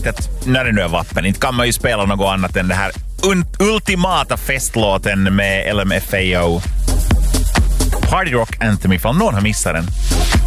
att när det nu är vappen, inte kan man ju spela något annat än det här ultimata festlåten med LMFAO. Party Rock Anthem, ifall någon har missat den.